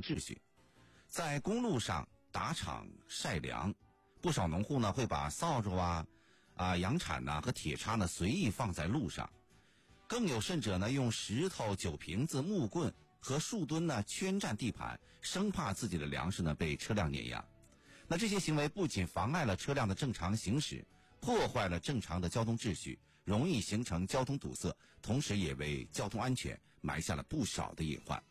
秩序。在公路上打场晒粮，不少农户呢会把扫帚洋铲和铁叉呢随意放在路上，更有甚者呢用石头、酒瓶子、木棍和树墩呢圈占地盘，生怕自己的粮食呢被车辆碾压。那这些行为不仅妨碍了车辆的正常行驶，破坏了正常的交通秩序，容易形成交通堵塞，同时也为交通安全埋下了不少的隐患。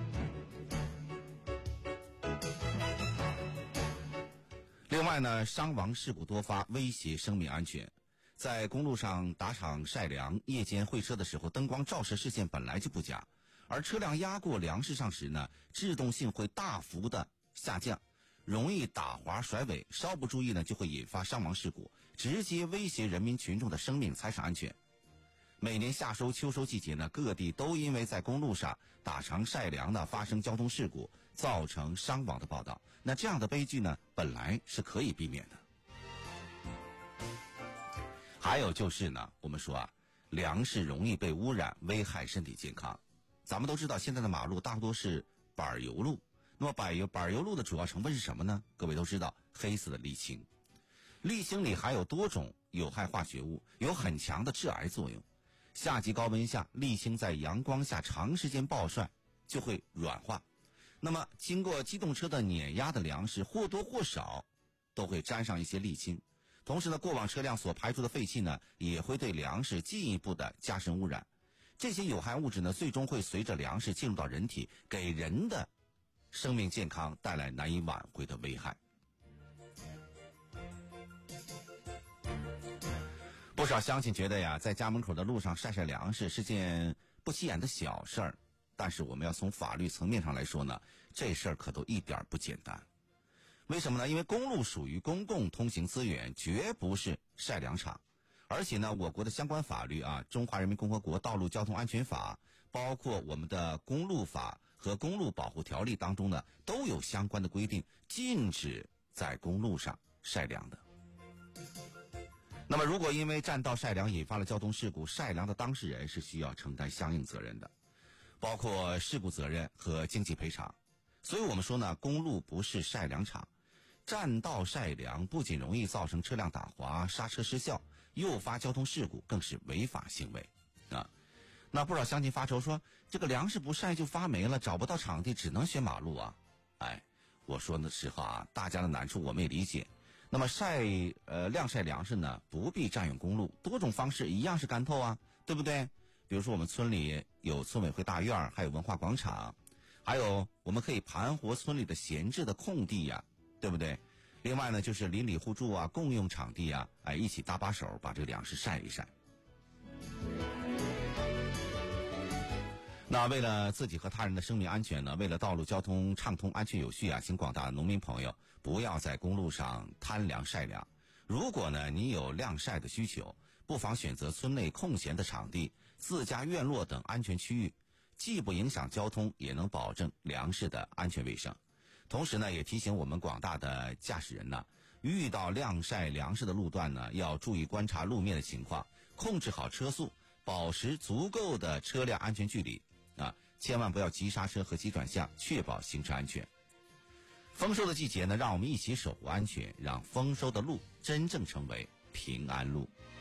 另外呢，伤亡事故多发，威胁生命安全。在公路上打场晒粮，夜间会车的时候，灯光照射视线本来就不佳，而车辆压过粮食上时呢，制动性会大幅的下降，容易打滑甩尾，稍不注意呢就会引发伤亡事故，直接威胁人民群众的生命财产安全。每年夏收秋收季节呢，各地都因为在公路上打场晒粮呢发生交通事故，造成伤亡的报道。那这样的悲剧呢本来是可以避免的。还有就是呢，我们说粮食容易被污染，危害身体健康。咱们都知道现在的马路大多是板油路，那么板油路的主要成分是什么呢？各位都知道，黑色的沥青。沥青里含有多种有害化学物，有很强的致癌作用。夏季高温下，沥青在阳光下长时间暴晒就会软化，那么经过机动车的碾压的粮食或多或少都会沾上一些沥青。同时呢，过往车辆所排出的废气呢也会对粮食进一步的加深污染。这些有害物质呢最终会随着粮食进入到人体，给人的生命健康带来难以挽回的危害。不少乡亲觉得在家门口的路上晒晒粮食是件不起眼的小事儿，但是我们要从法律层面上来说呢，这事儿可都一点不简单。为什么呢？因为公路属于公共通行资源，绝不是晒粮场。而且呢，我国的相关法律《中华人民共和国道路交通安全法》，包括我们的公路法和公路保护条例当中呢，都有相关的规定，禁止在公路上晒粮的。那么如果因为占道晒粮引发了交通事故，晒粮的当事人是需要承担相应责任的，包括事故责任和经济赔偿。所以我们说呢，公路不是晒粮场，占道晒粮不仅容易造成车辆打滑、刹车失效，诱发交通事故，更是违法行为那不少乡亲发愁说，这个粮食不晒就发霉了，找不到场地，只能选马路我说的时候大家的难处我们也理解。那么晾晒粮食呢，不必占用公路，多种方式一样是干透对不对？比如说我们村里有村委会大院，还有文化广场，还有我们可以盘活村里的闲置的空地对不对？另外呢，就是邻里互助共用场地一起搭把手把这个粮食晒一晒。那为了自己和他人的生命安全呢，为了道路交通畅通、安全有序请广大农民朋友不要在公路上摊粮晒粮。如果呢你有晾晒的需求，不妨选择村内空闲的场地、自家院落等安全区域，既不影响交通，也能保证粮食的安全卫生。同时呢，也提醒我们广大的驾驶人遇到晾晒粮食的路段呢，要注意观察路面的情况，控制好车速，保持足够的车辆安全距离千万不要急刹车和急转向，确保行车安全。丰收的季节呢，让我们一起守护安全，让丰收的路真正成为平安路。